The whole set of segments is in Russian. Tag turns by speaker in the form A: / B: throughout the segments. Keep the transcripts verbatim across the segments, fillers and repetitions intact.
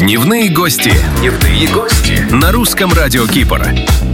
A: Дневные гости. Дневные гости. На русском радио Кипр.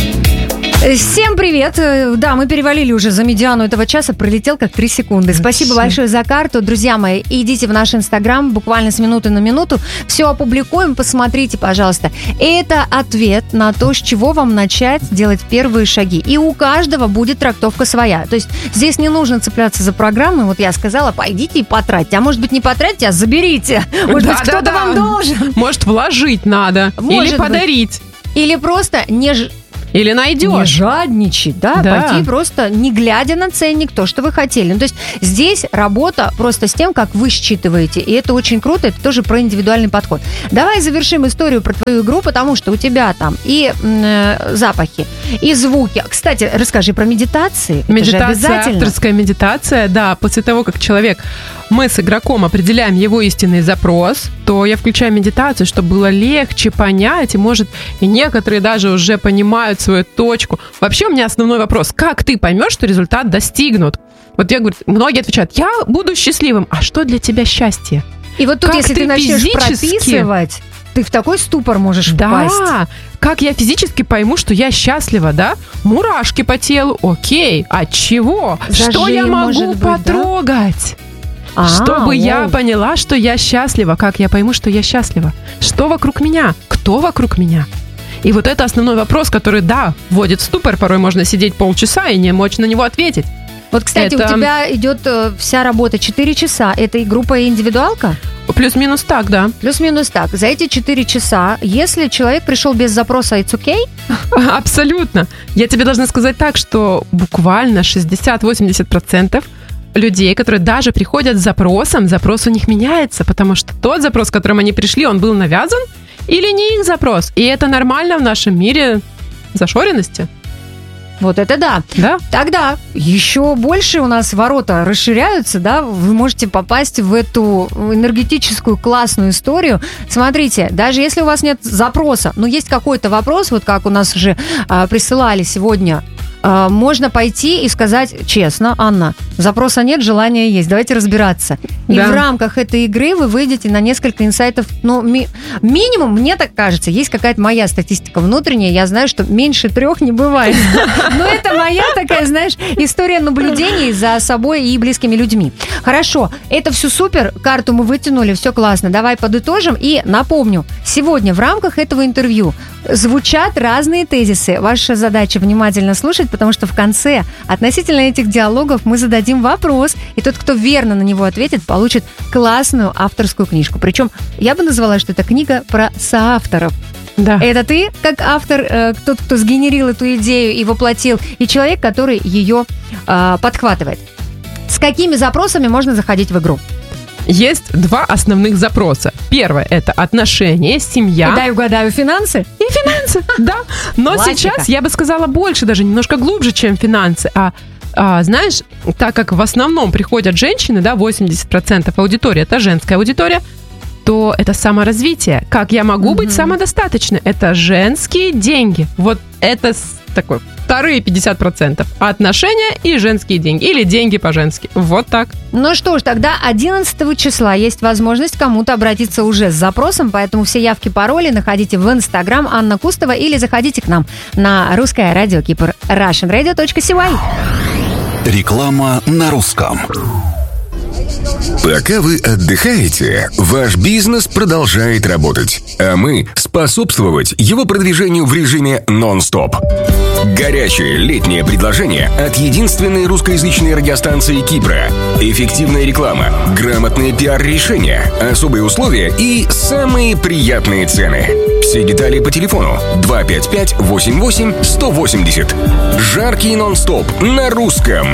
B: Всем привет! Да, мы перевалили уже за медиану этого часа, пролетел как три секунды. Спасибо большое за карту. Друзья мои, идите в наш инстаграм буквально с минуты на минуту. Все опубликуем, посмотрите, пожалуйста. Это ответ на то, с чего вам начать делать первые шаги. И у каждого будет трактовка своя. То есть здесь не нужно цепляться за программы. Вот я сказала, пойдите и потратьте. А может быть, не потратьте, а заберите. Может
C: да,
B: быть, кто-то
C: да,
B: вам
C: да.
B: должен.
C: Может, вложить надо.
B: Может
C: или подарить.
B: Быть. Или просто не...
C: Или найдешь.
B: Не жадничать, да?
C: да,
B: пойти просто не глядя на ценник, то, что вы хотели. Ну, то есть здесь работа просто с тем, как вы считываете, и это очень круто, это тоже про индивидуальный подход. Давай завершим историю про твою игру, потому что у тебя там и э, запахи, и звуки. Кстати, расскажи про медитации.
C: Медитация, авторская медитация, да, после того, как человек, мы с игроком определяем его истинный запрос, то я включаю медитацию, чтобы было легче понять, и, может, и некоторые даже уже понимают свою точку. Вообще у меня основной вопрос: как ты поймешь, что результат достигнут? Вот я говорю, многие отвечают, я буду счастливым. А что для тебя счастье?
B: И вот тут, как если ты, ты начнешь физически... прописывать, ты в такой ступор можешь
C: да,
B: впасть.
C: Да, как я физически пойму, что я счастлива, да? Мурашки по телу, окей, от чего?
B: Зажим,
C: что я могу быть, потрогать? Да? Чтобы а, я воу. поняла, что я счастлива. Как я пойму, что я счастлива? Что вокруг меня? Кто вокруг меня? И вот это основной вопрос, который, да, вводит в ступор. Порой можно сидеть полчаса и не мочь на него ответить.
B: Вот, кстати, это... у тебя идет э, вся работа четыре часа. Это и группа, и индивидуалка?
C: Плюс-минус так, да.
B: Плюс-минус так. За эти четыре часа, если человек пришел без запроса, it's okay?
C: Абсолютно. Я тебе должна сказать так, что буквально шестьдесят-восемьдесят процентов людей, которые даже приходят с запросом, запрос у них меняется, потому что тот запрос, с которым они пришли, он был навязан, или не их запрос. И это нормально в нашем мире зашоренности.
B: Вот это да.
C: Да.
B: Тогда еще больше у нас ворота расширяются, да, вы можете попасть в эту энергетическую классную историю. Смотрите, даже если у вас нет запроса, но есть какой-то вопрос, вот как у нас уже а, присылали сегодня, а, можно пойти и сказать честно: Анна, запроса нет, желания есть, давайте разбираться. И да. в рамках этой игры вы выйдете на несколько инсайтов, ну, ми- минимум, мне так кажется, есть какая-то моя статистика внутренняя, я знаю, что меньше трех не бывает. Но это моя такая, знаешь, история наблюдений за собой и близкими людьми. Хорошо, это все супер, карту мы вытянули, все классно, давай подытожим. И напомню, сегодня в рамках этого интервью звучат разные тезисы. Ваша задача внимательно слушать, потому что в конце относительно этих диалогов мы зададим вопрос, и тот, кто верно на него ответит, получит классную авторскую книжку. Причем я бы назвала, что это книга про соавторов.
C: Да.
B: Это ты, как автор, э, тот, кто сгенерил эту идею и воплотил, и человек, который ее э, подхватывает. С какими запросами можно заходить в игру?
C: Есть два основных запроса. Первое – это отношения, семья.
B: И дай угадаю, финансы?
C: И финансы, да. Но
B: Классика.
C: Сейчас я бы сказала больше, даже немножко глубже, чем финансы. А, а знаешь, так как в основном приходят женщины, да, восемьдесят процентов аудитории – это женская аудитория, то это саморазвитие. Как я могу mm-hmm. быть самодостаточной? Это женские деньги. Вот это такой вторые пятьдесят процентов. Отношения и женские деньги. Или деньги по-женски. Вот так.
B: Ну что ж, тогда одиннадцатого числа есть возможность кому-то обратиться уже с запросом, поэтому все явки, пароли находите в инстаграм Анна Кустова или заходите к нам на русское радио Кипр. russian radio dot c y.
A: Реклама на русском. Пока вы отдыхаете, ваш бизнес продолжает работать, а мы способствовать его продвижению в режиме нон-стоп. Горячее летнее предложение от единственной русскоязычной радиостанции Кипра. Эффективная реклама, грамотные пиар-решения, особые условия и самые приятные цены. Все детали по телефону два пять пять восемь восемь сто восемьдесят. Жаркий нон-стоп на русском.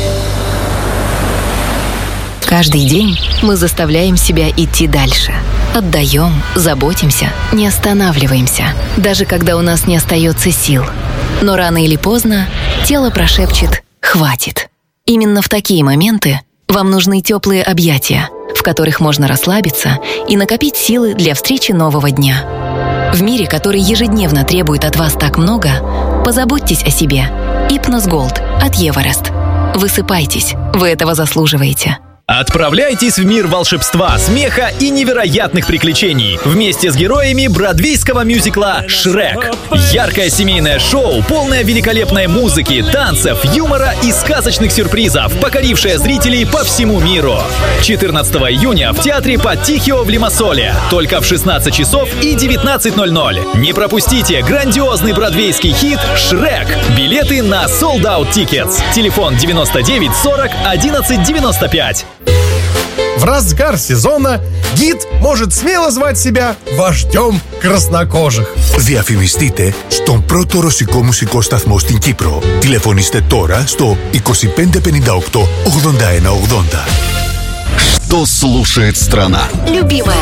D: Каждый день мы заставляем себя идти дальше. Отдаем, заботимся, не останавливаемся, даже когда у нас не остается сил. Но рано или поздно тело прошепчет «хватит». Именно в такие моменты вам нужны теплые объятия, в которых можно расслабиться и накопить силы для встречи нового дня. В мире, который ежедневно требует от вас так много, позаботьтесь о себе. Hypnos Gold от Everest. Высыпайтесь, вы этого заслуживаете.
E: Отправляйтесь в мир волшебства, смеха и невероятных приключений вместе с героями бродвейского мюзикла «Шрек». Яркое семейное шоу, полное великолепной музыки, танцев, юмора и сказочных сюрпризов, покорившее зрителей по всему миру. четырнадцатого июня в театре Паттихио в Лимассоле. Только в шестнадцать часов и девятнадцать ноль ноль. Не пропустите грандиозный бродвейский хит «Шрек». Билеты на Sold Out Tickets. Телефон девяносто девять сорок одиннадцать девяносто пять.
F: В разгар сезона гид может смело звать себя вождем краснокожих.
G: Διαφημιστείτε στον πρώτο ρωσικό μουσικό σταθμό στην Κύπρο. Τηλεφωνήστε τώρα στο είκοσι πέντε πενήντα οκτώ ογδόντα ένα ογδόντα.
H: Что слушает страна?
D: Любимая